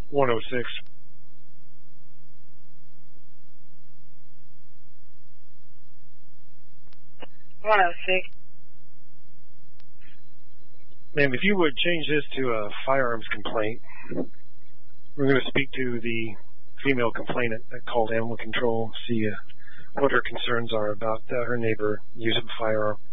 106. Ma'am, if you would change this to a firearms complaint, we're going to speak to the female complainant that called animal control, see what her concerns are about her neighbor using a firearm.